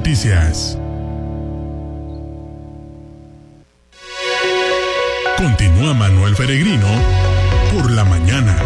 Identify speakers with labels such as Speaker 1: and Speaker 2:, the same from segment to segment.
Speaker 1: Noticias. Continúa Manuel Peregrino por la mañana.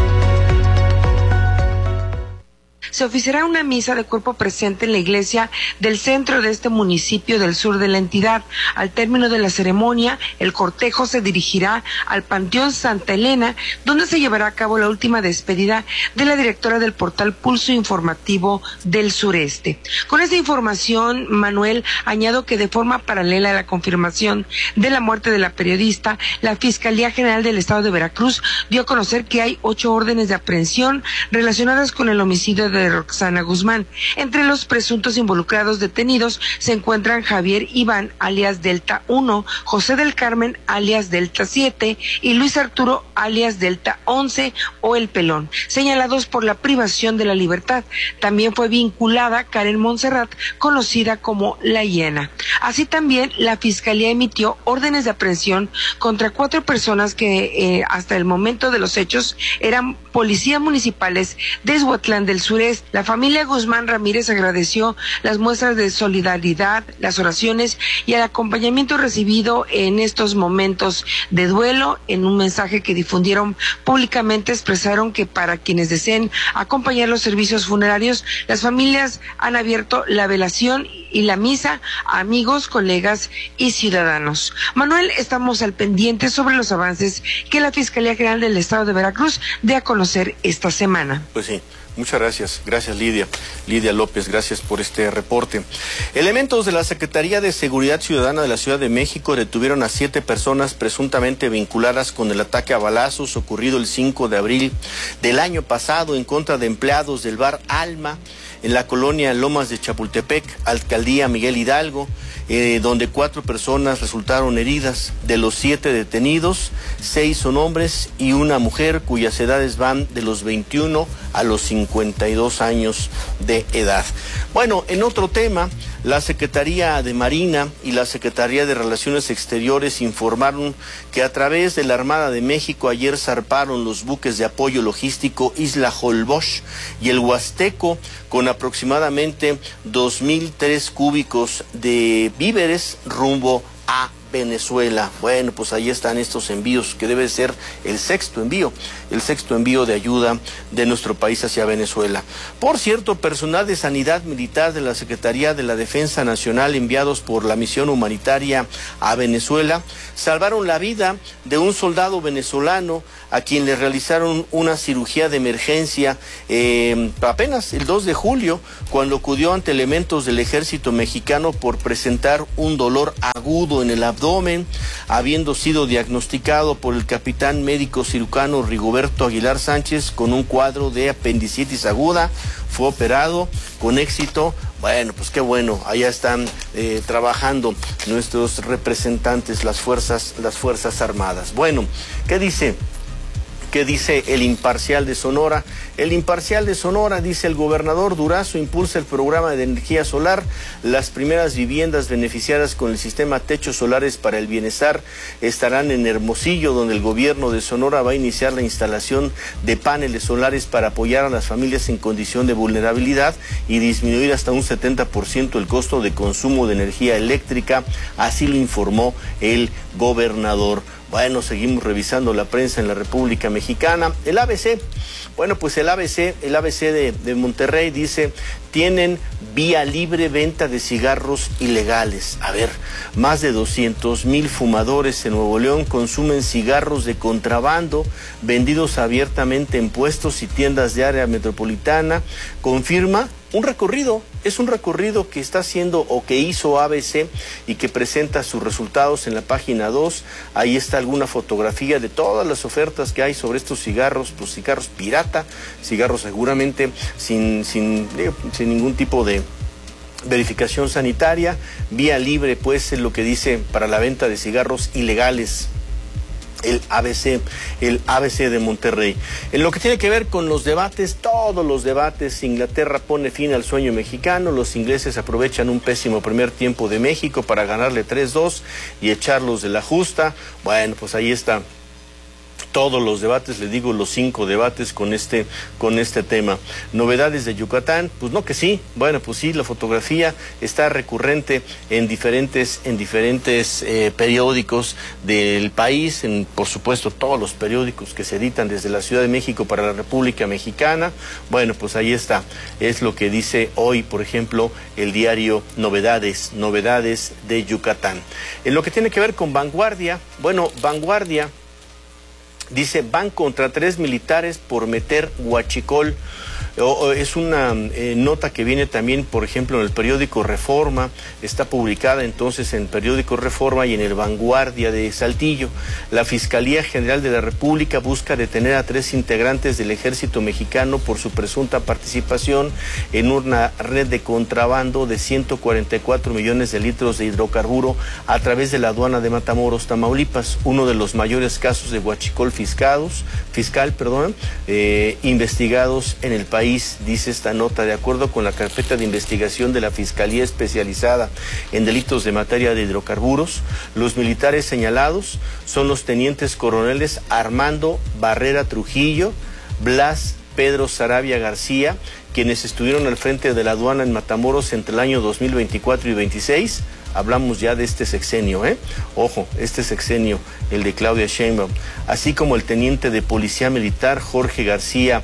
Speaker 2: Se oficiará una misa de cuerpo presente en la iglesia del centro de este municipio del sur de la entidad. Al término de la ceremonia, el cortejo se dirigirá al Panteón Santa Elena, donde se llevará a cabo la última despedida de la directora del portal Pulso Informativo del Sureste. Con esta información, Manuel, añado que de forma paralela a la confirmación de la muerte de la periodista, la Fiscalía General del Estado de Veracruz dio a conocer que hay 8 órdenes de aprehensión relacionadas con el homicidio de Roxana Guzmán. Entre los presuntos involucrados detenidos se encuentran Javier Iván, alias Delta 1, José del Carmen, alias Delta 7, y Luis Arturo, alias Delta 11 o El Pelón, señalados por la privación de la libertad. También fue vinculada Karen Montserrat, conocida como La Hiena. Así también, la Fiscalía emitió órdenes de aprehensión contra 4 personas que hasta el momento de los hechos eran policías municipales de Eshuatlán del Sureste. La familia Guzmán Ramírez agradeció las muestras de solidaridad, las oraciones y el acompañamiento recibido en estos momentos de duelo. En un mensaje que difundieron públicamente, expresaron que para quienes deseen acompañar los servicios funerarios, las familias han abierto la velación y la misa a amigos, colegas y ciudadanos. Manuel, estamos al pendiente sobre los avances que la Fiscalía General del Estado de Veracruz dé a conocer esta semana.
Speaker 3: Pues sí. Muchas gracias. Gracias, Lidia. Lidia López, gracias por este reporte. Elementos de la Secretaría de Seguridad Ciudadana de la Ciudad de México detuvieron a 7 personas presuntamente vinculadas con el ataque a balazos ocurrido el 5 de abril del año pasado en contra de empleados del bar Alma en la colonia Lomas de Chapultepec, Alcaldía Miguel Hidalgo, donde 4 personas resultaron heridas. De los 7 detenidos, 6 son hombres y una mujer cuyas edades van de los 21 a los 52 años de edad. Bueno, en otro tema, la Secretaría de Marina y la Secretaría de Relaciones Exteriores informaron que a través de la Armada de México ayer zarparon los buques de apoyo logístico Isla Holbox y el Huasteco con aproximadamente 2,003 cúbicos de víveres rumbo a Venezuela. Bueno, pues ahí están estos envíos, que debe ser el sexto envío de ayuda de nuestro país hacia Venezuela. Por cierto, personal de Sanidad Militar de la Secretaría de la Defensa Nacional enviados por la misión humanitaria a Venezuela salvaron la vida de un soldado venezolano a quien le realizaron una cirugía de emergencia apenas el 2 de julio, cuando acudió ante elementos del ejército mexicano por presentar un dolor agudo en el abdomen, habiendo sido diagnosticado por el capitán médico cirujano Rigoberto Aguilar Sánchez con un cuadro de apendicitis aguda. Fue operado con éxito. Bueno, pues qué bueno, allá están trabajando nuestros representantes, las fuerzas armadas. Bueno, ¿qué dice el Imparcial de Sonora? El Imparcial de Sonora dice: el gobernador Durazo impulsa el programa de energía solar. Las primeras viviendas beneficiadas con el sistema Techos Solares para el Bienestar estarán en Hermosillo, donde el gobierno de Sonora va a iniciar la instalación de paneles solares para apoyar a las familias en condición de vulnerabilidad y disminuir hasta un 70% el costo de consumo de energía eléctrica. Así lo informó el gobernador. Bueno, seguimos revisando la prensa en la República Mexicana. El ABC, bueno, pues el ABC de Monterrey dice: tienen vía libre venta de cigarros ilegales. A ver, más de 200,000 fumadores en Nuevo León consumen cigarros de contrabando vendidos abiertamente en puestos y tiendas de área metropolitana. Confirma es un recorrido que está haciendo o que hizo ABC y que presenta sus resultados en la página 2. Ahí está alguna fotografía de todas las ofertas que hay sobre estos cigarros, pues cigarros pirata, cigarros seguramente sin ningún tipo de verificación sanitaria. Vía libre, pues, es lo que dice para la venta de cigarros ilegales el ABC de Monterrey. En lo que tiene que ver con los debates, todos los debates, Inglaterra pone fin al sueño mexicano, los ingleses aprovechan un pésimo primer tiempo de México para ganarle 3-2 y echarlos de la justa. Bueno, pues ahí está todos los debates, le digo los 5 debates con este tema. Novedades de Yucatán, pues no que sí, bueno, pues sí, la fotografía está recurrente en diferentes periódicos del país, por supuesto todos los periódicos que se editan desde la Ciudad de México para la República Mexicana. Bueno, pues ahí está, es lo que dice hoy, por ejemplo, el diario Novedades de Yucatán. En lo que tiene que ver con Vanguardia, bueno, Vanguardia dice, van contra 3 militares por meter huachicol. Es una nota que viene también, por ejemplo, en el periódico Reforma, está publicada entonces en el periódico Reforma y en el Vanguardia de Saltillo. La Fiscalía General de la República busca detener a 3 integrantes del Ejército Mexicano por su presunta participación en una red de contrabando de 144 millones de litros de hidrocarburo a través de la aduana de Matamoros, Tamaulipas, uno de los mayores casos de huachicol fiscal, investigados en el país, dice esta nota. De acuerdo con la carpeta de investigación de la Fiscalía Especializada en Delitos de Materia de Hidrocarburos, los militares señalados son los tenientes coroneles Armando Barrera Trujillo, Blas Pedro Sarabia García, quienes estuvieron al frente de la aduana en Matamoros entre el año 2024 y 2026. Hablamos ya de este sexenio, Ojo, este sexenio, el de Claudia Sheinbaum, así como el teniente de Policía Militar Jorge García,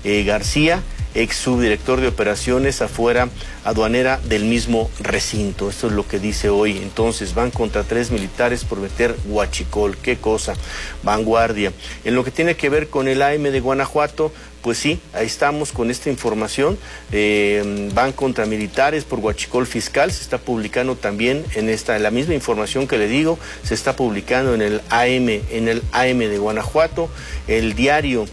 Speaker 3: ex subdirector de operaciones aduanera del mismo recinto. Esto es lo que dice hoy. Entonces, van contra 3 militares por meter huachicol. ¿Qué cosa? Vanguardia. En lo que tiene que ver con el AM de Guanajuato, pues sí, ahí estamos con esta información. Van contra militares por huachicol fiscal. Se está publicando también en la misma información que le digo, se está publicando en el AM de Guanajuato. El diario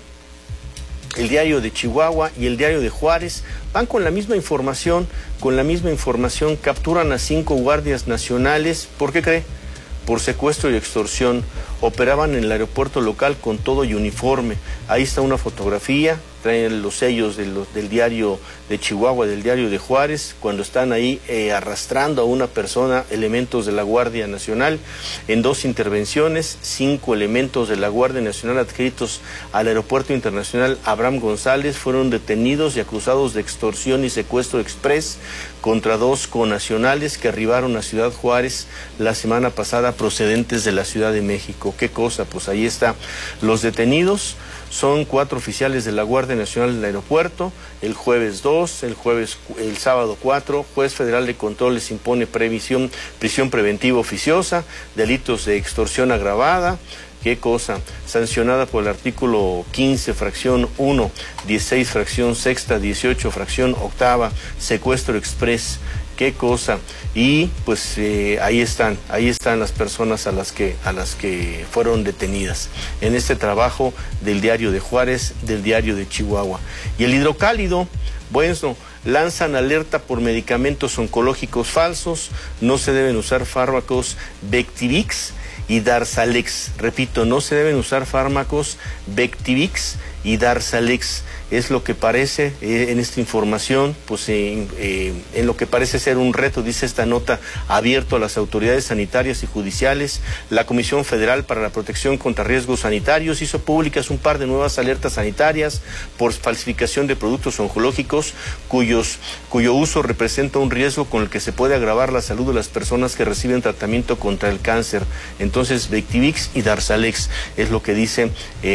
Speaker 3: de Chihuahua y el diario de Juárez van con la misma información, capturan a 5 guardias nacionales. ¿Por qué cree? Por secuestro y extorsión. Operaban en el aeropuerto local con todo y uniforme. Ahí está una fotografía, traen los sellos del diario de Chihuahua, del diario de Juárez, cuando están ahí arrastrando a una persona, elementos de la Guardia Nacional. En 2 intervenciones, 5 elementos de la Guardia Nacional adscritos al Aeropuerto Internacional Abraham González fueron detenidos y acusados de extorsión y secuestro express contra 2 connacionales que arribaron a Ciudad Juárez la semana pasada procedentes de la Ciudad de México. ¿Qué cosa? Pues ahí está. Los detenidos son 4 oficiales de la Guardia Nacional del aeropuerto. El jueves 2, el sábado 4, juez federal de control les impone prisión preventiva oficiosa, delitos de extorsión agravada. ¿Qué cosa? Sancionada por el artículo 15, fracción 1, 16, fracción sexta, 18, fracción octava, secuestro express. ¿Qué cosa? Y pues ahí están las personas a las que fueron detenidas en este trabajo del diario de Juárez, del diario de Chihuahua. Y el hidrocálido, bueno, lanzan alerta por medicamentos oncológicos falsos, no se deben usar fármacos Vectibix y Darzalex. Repito, no se deben usar fármacos Vectibix y Darzalex. Es lo que parece en esta información, pues en lo que parece ser un reto, dice esta nota, abierto a las autoridades sanitarias y judiciales. La Comisión Federal para la Protección contra Riesgos Sanitarios hizo públicas un par de nuevas alertas sanitarias por falsificación de productos oncológicos cuyo uso representa un riesgo con el que se puede agravar la salud de las personas que reciben tratamiento contra el cáncer. Entonces, Vectibix y Darzalex es lo que dice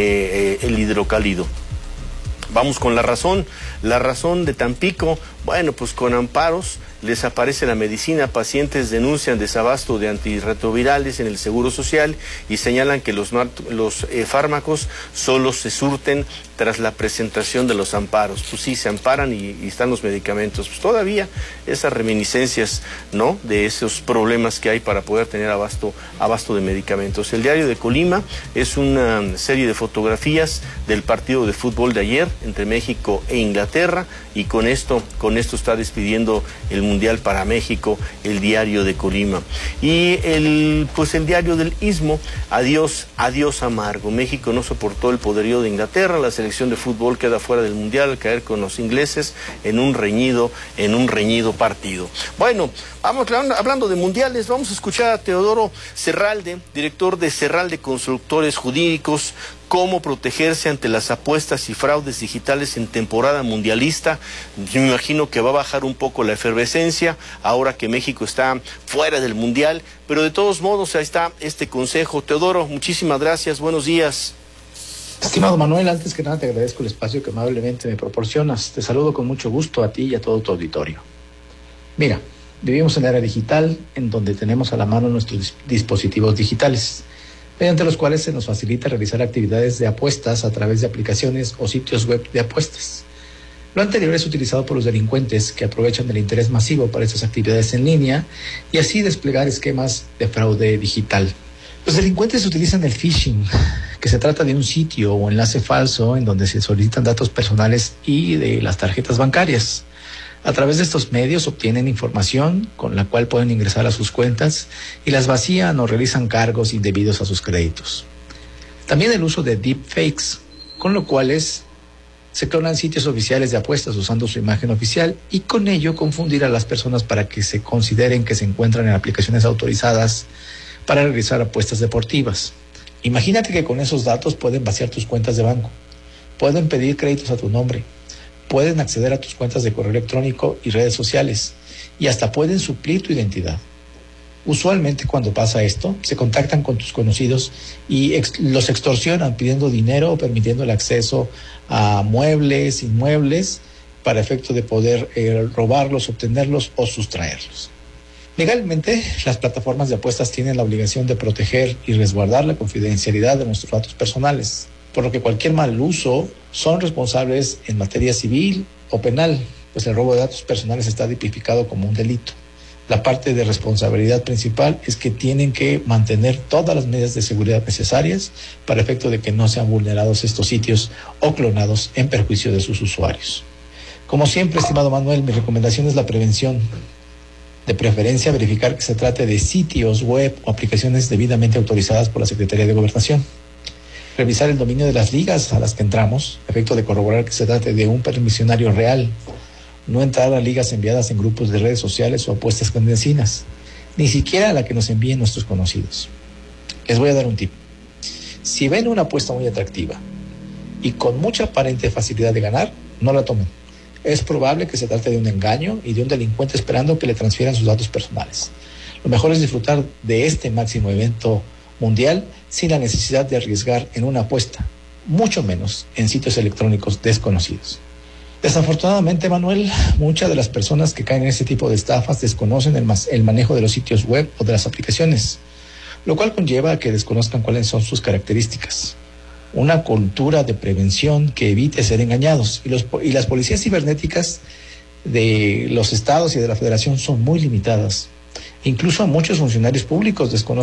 Speaker 3: el hidrocálido. Vamos con La Razón de Tampico. Bueno, pues con amparos les aparece la medicina. Pacientes denuncian desabasto de antirretrovirales en el Seguro Social y señalan que los fármacos solo se surten tras la presentación de los amparos. Pues sí, se amparan y están los medicamentos. Pues todavía esas reminiscencias, ¿no?, de esos problemas que hay para poder tener abasto de medicamentos. El diario de Colima es una serie de fotografías del partido de fútbol de ayer entre México e Inglaterra, y con esto está despidiendo el Mundial para México, el diario de Colima. Y el diario del Istmo, adiós amargo. México no soportó el poderío de Inglaterra, la selección selección de fútbol queda fuera del Mundial al caer con los ingleses en un reñido partido. Bueno, hablando de mundiales, vamos a escuchar a Teodoro Serralde, director de Serralde Consultores Jurídicos, cómo protegerse ante las apuestas y fraudes digitales en temporada mundialista. Yo me imagino que va a bajar un poco la efervescencia ahora que México está fuera del Mundial, pero de todos modos ahí está este consejo. Teodoro, muchísimas gracias, buenos días.
Speaker 4: Estimado Manuel, antes que nada te agradezco el espacio que amablemente me proporcionas. Te saludo con mucho gusto a ti y a todo tu auditorio. Mira, vivimos en la era digital en donde tenemos a la mano nuestros dispositivos digitales, mediante los cuales se nos facilita realizar actividades de apuestas a través de aplicaciones o sitios web de apuestas. Lo anterior es utilizado por los delincuentes que aprovechan del interés masivo para estas actividades en línea y así desplegar esquemas de fraude digital. Los delincuentes utilizan el phishing, que se trata de un sitio o enlace falso en donde se solicitan datos personales y de las tarjetas bancarias. A través de estos medios obtienen información con la cual pueden ingresar a sus cuentas y las vacían o realizan cargos indebidos a sus créditos. También el uso de deepfakes, con lo cuales se clonan sitios oficiales de apuestas usando su imagen oficial y con ello confundir a las personas para que se consideren que se encuentran en aplicaciones autorizadas para realizar apuestas deportivas. Imagínate que con esos datos pueden vaciar tus cuentas de banco, pueden pedir créditos a tu nombre, pueden acceder a tus cuentas de correo electrónico y redes sociales y hasta pueden suplir tu identidad. Usualmente cuando pasa esto, se contactan con tus conocidos y los extorsionan pidiendo dinero o permitiendo el acceso a muebles, inmuebles, para efecto de poder robarlos, obtenerlos o sustraerlos. Legalmente, las plataformas de apuestas tienen la obligación de proteger y resguardar la confidencialidad de nuestros datos personales, por lo que cualquier mal uso son responsables en materia civil o penal, pues el robo de datos personales está tipificado como un delito. La parte de responsabilidad principal es que tienen que mantener todas las medidas de seguridad necesarias para efecto de que no sean vulnerados estos sitios o clonados en perjuicio de sus usuarios. Como siempre, estimado Manuel, mi recomendación es la prevención. De preferencia, verificar que se trate de sitios web o aplicaciones debidamente autorizadas por la Secretaría de Gobernación. Revisar el dominio de las ligas a las que entramos, a efecto de corroborar que se trate de un permisionario real. No entrar a ligas enviadas en grupos de redes sociales o apuestas clandestinas, ni siquiera a la que nos envíen nuestros conocidos. Les voy a dar un tip. Si ven una apuesta muy atractiva y con mucha aparente facilidad de ganar, no la tomen. Es probable que se trate de un engaño y de un delincuente esperando que le transfieran sus datos personales. Lo mejor es disfrutar de este máximo evento mundial sin la necesidad de arriesgar en una apuesta, mucho menos en sitios electrónicos desconocidos. Desafortunadamente, Manuel, muchas de las personas que caen en este tipo de estafas desconocen el manejo de los sitios web o de las aplicaciones, lo cual conlleva a que desconozcan cuáles son sus características. Una cultura de prevención que evite ser engañados. Y las policías cibernéticas de los estados y de la federación son muy limitadas. Incluso muchos funcionarios públicos desconocen